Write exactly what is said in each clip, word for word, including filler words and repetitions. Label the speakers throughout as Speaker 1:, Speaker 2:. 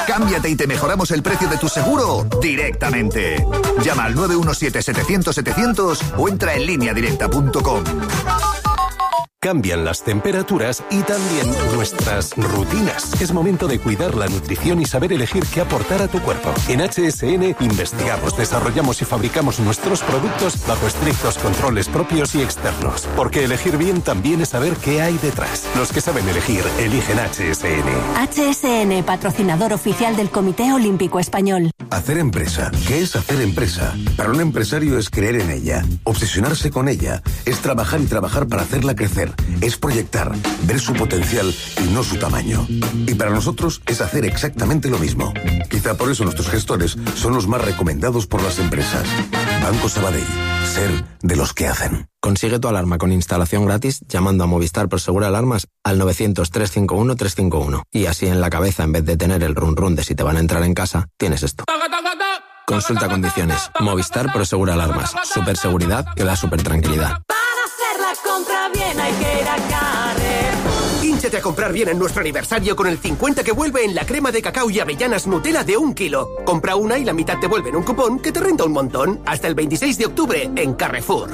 Speaker 1: Cámbiate y te mejoramos el precio de tu seguro directamente. Llama al nueve uno siete, setecientos, setecientos o entra en línea directa punto com.
Speaker 2: Cambian las temperaturas y también nuestras rutinas. Es momento de cuidar la nutrición y saber elegir qué aportar a tu cuerpo. En H S N investigamos, desarrollamos y fabricamos nuestros productos bajo estrictos controles propios y externos. Porque elegir bien también es saber qué hay detrás. Los que saben elegir, eligen H S N.
Speaker 3: H S N, patrocinador oficial del Comité Olímpico Español.
Speaker 4: Hacer empresa. ¿Qué es hacer empresa? Para un empresario es creer en ella, obsesionarse con ella, es trabajar y trabajar para hacerla crecer. Es proyectar, ver su potencial y no su tamaño. Y para nosotros es hacer exactamente lo mismo. Quizá por eso nuestros gestores son los más recomendados por las empresas. Banco Sabadell. Ser de los que hacen.
Speaker 5: Consigue tu alarma con instalación gratis llamando a Movistar Prosegur Alarmas al novecientos, trescientos cincuenta y uno, trescientos cincuenta y uno. Y así en la cabeza, en vez de tener el run run de si te van a entrar en casa, tienes esto. Consulta condiciones. Movistar Prosegur Alarmas. Super seguridad que da super tranquilidad.
Speaker 6: Compra bien, hay que ir a Carrefour.
Speaker 7: Hínchate a comprar bien en nuestro aniversario con el cincuenta que vuelve en la crema de cacao y avellanas Nutella de un kilo. Compra una y la mitad te vuelve en un cupón que te renta un montón. Hasta el veintiséis de octubre en Carrefour.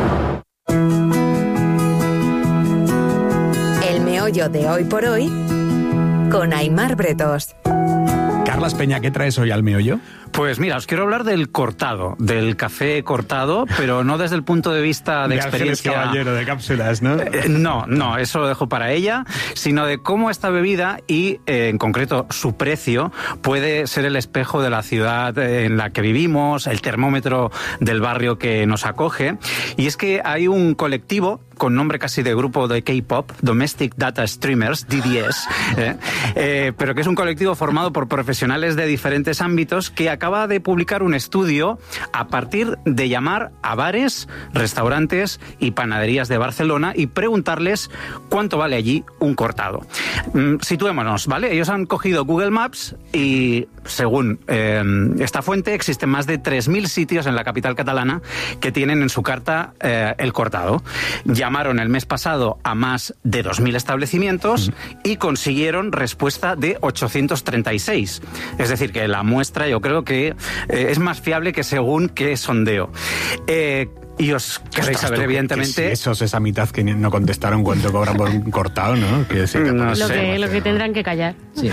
Speaker 8: El meollo de hoy por hoy con Aimar Bretos.
Speaker 9: Carlas Peña, ¿qué traes hoy al meollo?
Speaker 10: Pues mira, os quiero hablar del cortado, del café cortado, pero no desde el punto de vista de, de experiencia...
Speaker 9: De Caballero, de cápsulas, ¿no?
Speaker 10: Eh, no, no, eso lo dejo para ella, sino de cómo esta bebida y, eh, en concreto, su precio puede ser el espejo de la ciudad en la que vivimos, el termómetro del barrio que nos acoge. Y es que hay un colectivo con nombre casi de grupo de K-pop, Domestic Data Streamers, D D S, eh, eh, pero que es un colectivo formado por profesionales de diferentes ámbitos que acaba de publicar un estudio a partir de llamar a bares, restaurantes y panaderías de Barcelona y preguntarles cuánto vale allí un cortado. Mm, situémonos, ¿vale? Ellos han cogido Google Maps y, según eh, esta fuente, existen más de tres mil sitios en la capital catalana que tienen en su carta eh, el cortado. Llamaron el mes pasado a más de dos mil establecimientos y consiguieron respuesta de ochocientos treinta y seis. Es decir, que la muestra yo creo que eh, es más fiable que según qué sondeo. Eh, Y os queréis saber, evidentemente...
Speaker 9: Que si esos, esa mitad que no contestaron cuánto cobran por un cortado, ¿no? Que sí, que
Speaker 11: no
Speaker 9: lo,
Speaker 11: sé, que, lo que tendrán que callar. Sí.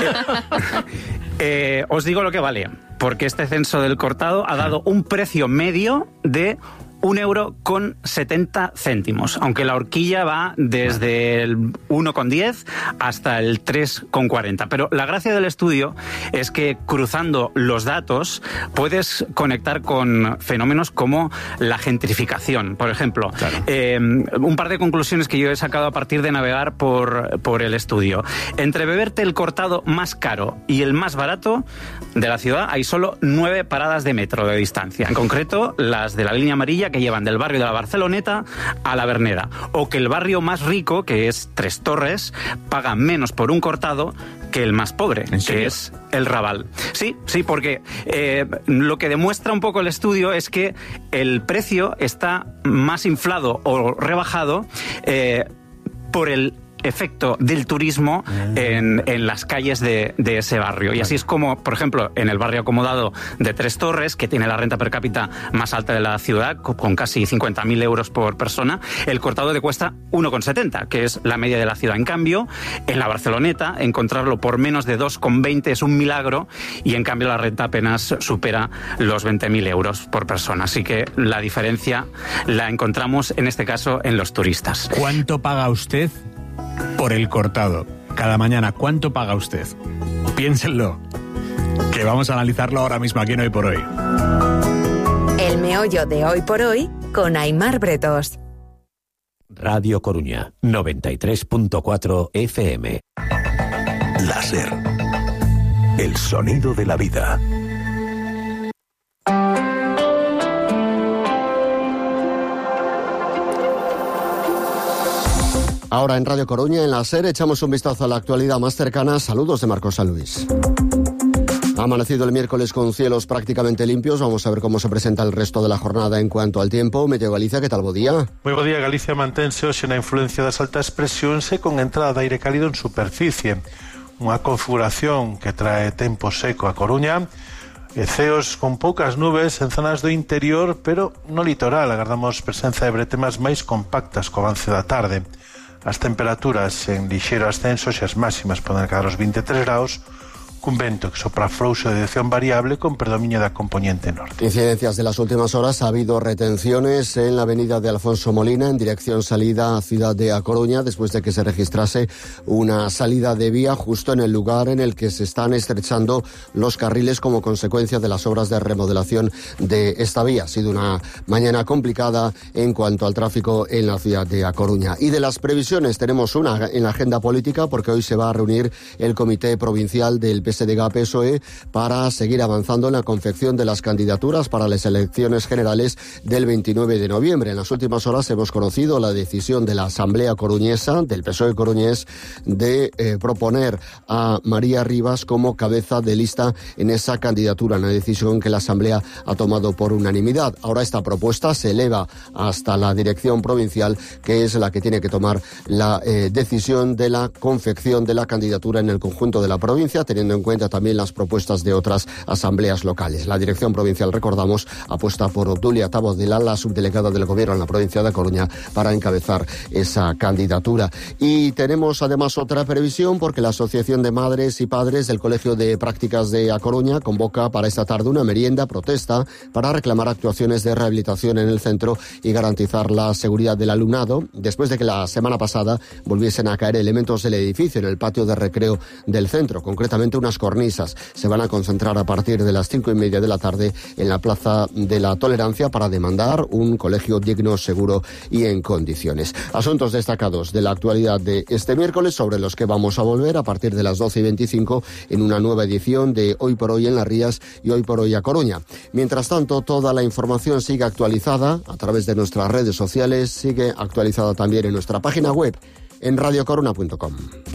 Speaker 10: eh, os digo lo que vale, porque este censo del cortado ha dado un precio medio de un euro con setenta céntimos, aunque la horquilla va desde el uno con diez hasta el tres con cuarenta. Pero la gracia del estudio es que cruzando los datos puedes conectar con fenómenos como la gentrificación, por ejemplo. Claro. Eh, un par de conclusiones que yo he sacado a partir de navegar por, por el estudio. Entre beberte el cortado más caro y el más barato de la ciudad hay solo nueve paradas de metro de distancia. En concreto, las de la línea amarilla que llevan del barrio de la Barceloneta a la Verneda, o que el barrio más rico, que es Tres Torres, paga menos por un cortado que el más pobre, que es el Raval. Sí, sí, porque eh, lo que demuestra un poco el estudio es que el precio está más inflado o rebajado eh, por el efecto del turismo en, en las calles de, de ese barrio. Y así es como, por ejemplo, en el barrio acomodado de Tres Torres, que tiene la renta per cápita más alta de la ciudad, con casi cincuenta mil euros por persona, el cortado te cuesta uno con setenta, que es la media de la ciudad. En cambio, en la Barceloneta, encontrarlo por menos de dos con veinte es un milagro, y en cambio la renta apenas supera los veinte mil euros por persona. Así que la diferencia la encontramos, en este caso, en los turistas.
Speaker 9: ¿Cuánto paga usted por el cortado cada mañana? ¿Cuánto paga usted? Piénsenlo, que vamos a analizarlo ahora mismo aquí en Hoy por Hoy.
Speaker 8: El meollo de Hoy por Hoy con Aimar Bretos.
Speaker 12: Radio Coruña, noventa y tres punto cuatro F M.
Speaker 4: Láser. El sonido de la vida.
Speaker 13: Ahora en Radio Coruña, en la SER, echamos un vistazo a la actualidad más cercana. Saludos de Marcos San Luis. Ha amanecido el miércoles con cielos prácticamente limpios. Vamos a ver cómo se presenta el resto de la jornada en cuanto al tiempo. Meteo Galicia, ¿qué tal, bo día?
Speaker 14: Moi bo día, Galicia mantense hoxe na influencia das altas presións e con entrada de aire cálido en superficie. unha configuración que trae tempo seco a Coruña, e ceos con poucas nubes en zonas do interior, pero no litoral agardamos presenza de bretemas máis compactas co avance da tarde. As temperaturas en lixeiro ascenso e as máximas poden alcanzar os vinte e tres graus, cun vento que sopra frouxo de dirección variable con predominio da componente norte.
Speaker 13: Incidencias de las últimas horas. Ha habido retenciones en la avenida de Alfonso Molina en dirección salida a Ciudad de A Coruña después de que se registrase una salida de vía justo en el lugar en el que se están estrechando los carriles como consecuencia de las obras de remodelación de esta vía. Ha sido una mañana complicada en cuanto al tráfico en la ciudad de A Coruña. Y de las previsiones tenemos una en la agenda política porque hoy se va a reunir el Comité Provincial del P S D G P S O E para seguir avanzando en la confección de las candidaturas para las elecciones generales del veintinueve de noviembre. En las últimas horas hemos conocido la decisión de la Asamblea Coruñesa, del P S O E coruñés, de eh, proponer a María Rivas como cabeza de lista en esa candidatura, una decisión que la Asamblea ha tomado por unanimidad. Ahora esta propuesta se eleva hasta la dirección provincial, que es la que tiene que tomar la eh, decisión de la confección de la candidatura en el conjunto de la provincia, teniendo en cuenta también las propuestas de otras asambleas locales. La dirección provincial, recordamos, apuesta por Obdulia Tabodela, la subdelegada del Gobierno en la provincia de A Coruña, para encabezar esa candidatura. Y tenemos además otra previsión porque la Asociación de Madres y Padres del Colegio de Prácticas de A Coruña convoca para esta tarde una merienda protesta para reclamar actuaciones de rehabilitación en el centro y garantizar la seguridad del alumnado, después de que la semana pasada volviesen a caer elementos del edificio en el patio de recreo del centro, concretamente unas cornisas. Se van a concentrar a partir de las cinco y media de la tarde en la Plaza de la Tolerancia para demandar un colegio digno, seguro y en condiciones. Asuntos destacados de la actualidad de este miércoles sobre los que vamos a volver a partir de las doce y veinticinco en una nueva edición de Hoy por Hoy en Las Rías y Hoy por Hoy a Coruña. Mientras tanto, toda la información sigue actualizada a través de nuestras redes sociales, sigue actualizada también en nuestra página web en radio coruna punto com.